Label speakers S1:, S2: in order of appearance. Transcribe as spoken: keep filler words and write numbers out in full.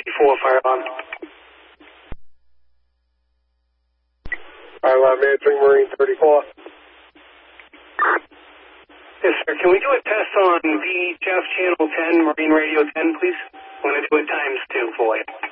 S1: thirty-four, fire alarm.
S2: Fire alarm answering, Marine thirty-four.
S1: Yes, sir. Can we do a test on V H F Channel ten, Marine Radio ten, please? I'm going to do it times two for you.